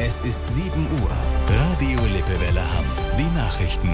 Es ist 7 Uhr. Radio Lippewelle Hamm. Die Nachrichten.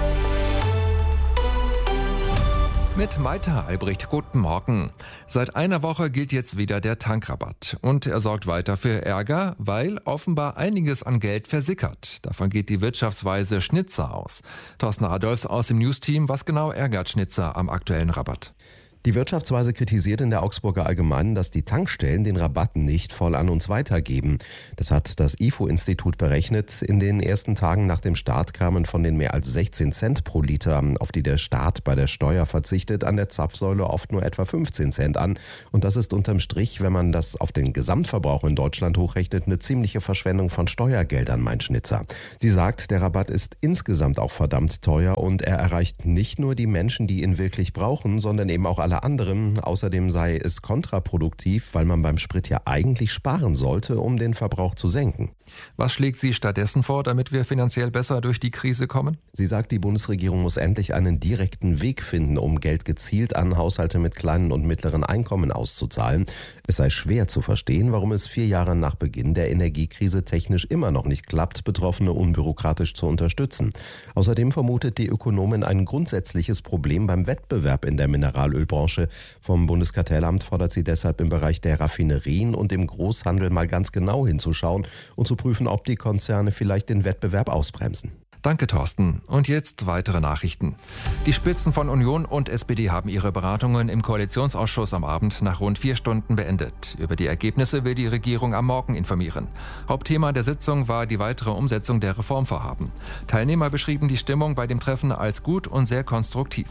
Mit Maita Albrecht, guten Morgen. Seit einer Woche gilt jetzt wieder der Tankrabatt. Und er sorgt weiter für Ärger, weil offenbar einiges an Geld versickert. Davon geht die Wirtschaftsweise Schnitzer aus. Thorsten Adolfs aus dem News-Team. Was genau ärgert Schnitzer am aktuellen Rabatt? Die Wirtschaftsweise kritisiert in der Augsburger Allgemeinen, dass die Tankstellen den Rabatt nicht voll an uns weitergeben. Das hat das IFO-Institut berechnet. In den ersten Tagen nach dem Start kamen von den mehr als 16 Cent pro Liter, auf die der Staat bei der Steuer verzichtet, an der Zapfsäule oft nur etwa 15 Cent an. Und das ist unterm Strich, wenn man das auf den Gesamtverbrauch in Deutschland hochrechnet, eine ziemliche Verschwendung von Steuergeldern, meint Schnitzer. Sie sagt, der Rabatt ist insgesamt auch verdammt teuer und er erreicht nicht nur die Menschen, die ihn wirklich brauchen, sondern eben auch alle anderen. Außerdem sei es kontraproduktiv, weil man beim Sprit ja eigentlich sparen sollte, um den Verbrauch zu senken. Was schlägt sie stattdessen vor, damit wir finanziell besser durch die Krise kommen? Sie sagt, die Bundesregierung muss endlich einen direkten Weg finden, um Geld gezielt an Haushalte mit kleinen und mittleren Einkommen auszuzahlen. Es sei schwer zu verstehen, warum es 4 Jahre nach Beginn der Energiekrise technisch immer noch nicht klappt, Betroffene unbürokratisch zu unterstützen. Außerdem vermutet die Ökonomin ein grundsätzliches Problem beim Wettbewerb in der Mineralölbranche. Vom Bundeskartellamt fordert sie deshalb im Bereich der Raffinerien und im Großhandel mal ganz genau hinzuschauen und zu prüfen, ob die Konzerne vielleicht den Wettbewerb ausbremsen. Danke, Thorsten. Und jetzt weitere Nachrichten. Die Spitzen von Union und SPD haben ihre Beratungen im Koalitionsausschuss am Abend nach rund 4 Stunden beendet. Über die Ergebnisse will die Regierung am Morgen informieren. Hauptthema der Sitzung war die weitere Umsetzung der Reformvorhaben. Teilnehmer beschrieben die Stimmung bei dem Treffen als gut und sehr konstruktiv.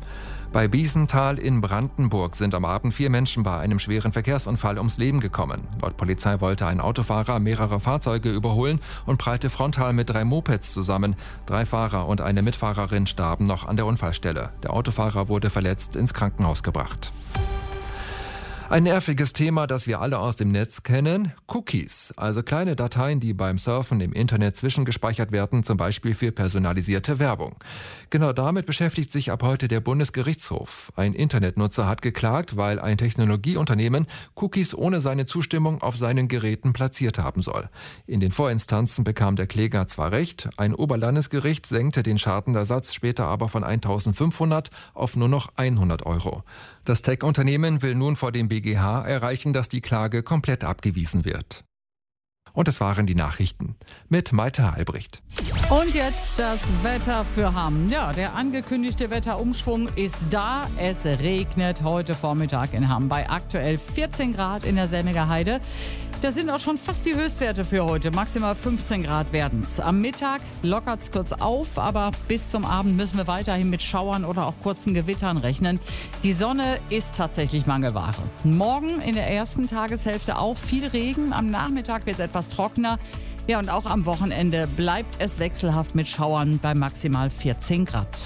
Bei Biesenthal in Brandenburg sind am Abend 4 Menschen bei einem schweren Verkehrsunfall ums Leben gekommen. Laut Polizei wollte ein Autofahrer mehrere Fahrzeuge überholen und prallte frontal mit 3 Mopeds zusammen. 3 Fahrer und eine Mitfahrerin starben noch an der Unfallstelle. Der Autofahrer wurde verletzt ins Krankenhaus gebracht. Ein nerviges Thema, das wir alle aus dem Netz kennen: Cookies, also kleine Dateien, die beim Surfen im Internet zwischengespeichert werden, zum Beispiel für personalisierte Werbung. Genau damit beschäftigt sich ab heute der Bundesgerichtshof. Ein Internetnutzer hat geklagt, weil ein Technologieunternehmen Cookies ohne seine Zustimmung auf seinen Geräten platziert haben soll. In den Vorinstanzen bekam der Kläger zwar recht, ein Oberlandesgericht senkte den Schadenersatz später aber von 1.500 auf nur noch 100 Euro. Das Tech-Unternehmen will nun vor dem BGH erreichen, dass die Klage komplett abgewiesen wird. Und es waren die Nachrichten mit Maita Albrecht. Und jetzt das Wetter für Hamm. Ja, der angekündigte Wetterumschwung ist da. Es regnet heute Vormittag in Hamm bei aktuell 14 Grad in der Selmiger Heide. Das sind auch schon fast die Höchstwerte für heute. Maximal 15 Grad werden es. Am Mittag lockert es kurz auf, aber bis zum Abend müssen wir weiterhin mit Schauern oder auch kurzen Gewittern rechnen. Die Sonne ist tatsächlich Mangelware. Morgen in der ersten Tageshälfte auch viel Regen. Am Nachmittag wird es etwas trockener. Ja, und auch am Wochenende bleibt es wechselhaft mit Schauern bei maximal 14 Grad.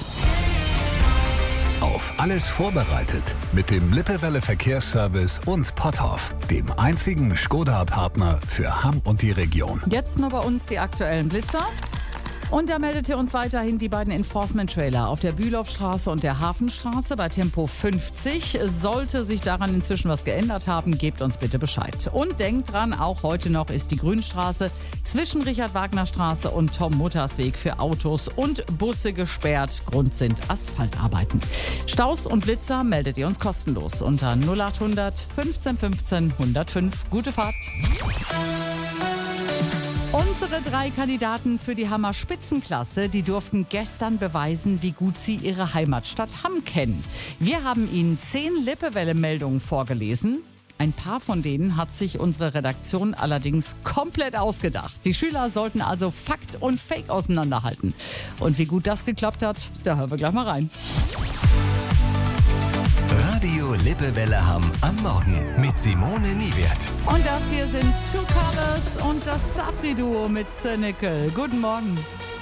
Auf alles vorbereitet mit dem Lippewelle Verkehrsservice und Potthoff, dem einzigen Skoda-Partner für Hamm und die Region. Jetzt nur bei uns die aktuellen Blitzer. Und da meldet ihr uns weiterhin die beiden Enforcement-Trailer auf der Bülowstraße und der Hafenstraße bei Tempo 50. Sollte sich daran inzwischen was geändert haben, gebt uns bitte Bescheid. Und denkt dran, auch heute noch ist die Grünstraße zwischen Richard-Wagner-Straße und Tom-Mutters-Weg für Autos und Busse gesperrt. Grund sind Asphaltarbeiten. Staus und Blitzer meldet ihr uns kostenlos unter 0800 15 15 105. Gute Fahrt! Unsere 3 Kandidaten für die Hammer Spitzenklasse, die durften gestern beweisen, wie gut sie ihre Heimatstadt Hamm kennen. Wir haben ihnen 10 Lippewelle-Meldungen vorgelesen. Ein paar von denen hat sich unsere Redaktion allerdings komplett ausgedacht. Die Schüler sollten also Fakt und Fake auseinanderhalten. Und wie gut das geklappt hat, da hören wir gleich mal rein. Radio Lippewelle Hamm am Morgen mit Simone Niewert. Und das hier sind Two Colors und das Safri-Duo mit Cynical. Guten Morgen.